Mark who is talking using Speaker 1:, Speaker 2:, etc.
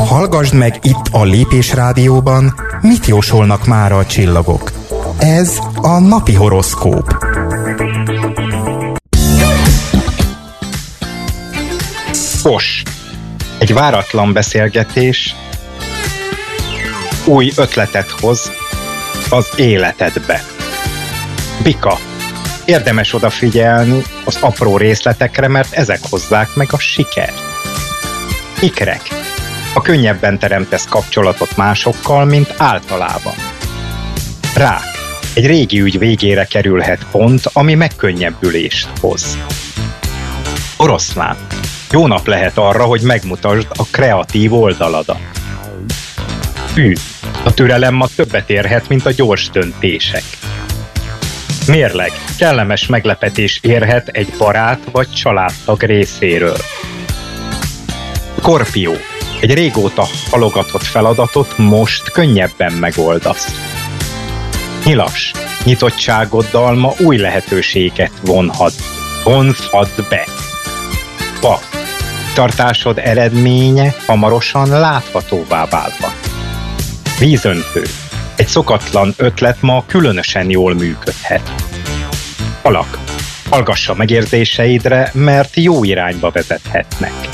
Speaker 1: Hallgasd meg itt a Lépés Rádióban, mit jósolnak mára a csillagok. Ez a napi horoszkóp.
Speaker 2: Fos. Egy váratlan beszélgetés új ötletet hoz az életedbe. Bika. Érdemes odafigyelni az apró részletekre, mert ezek hozzák meg a sikert. Ikrek. A könnyebben teremtesz kapcsolatot másokkal, mint általában. Rák. Egy régi ügy végére kerülhet pont, ami megkönnyebbülést hoz. Oroszlán. Jó nap lehet arra, hogy megmutasd a kreatív oldaladat. Tűz. A türelem ma többet érhet, mint a gyors döntések. Mérleg. Kellemes meglepetés érhet egy barát vagy családtag részéről. Skorpió. Egy régóta halogatott feladatot most könnyebben megoldasz. Nyilas. Nyitottságoddal ma új lehetőséget vonzhat be. Vak. Tartásod eredménye hamarosan láthatóvá válhat. Vízöntő. Egy szokatlan ötlet ma különösen jól működhet. Halak. Hallgass a megérzéseidre, mert jó irányba vezethetnek.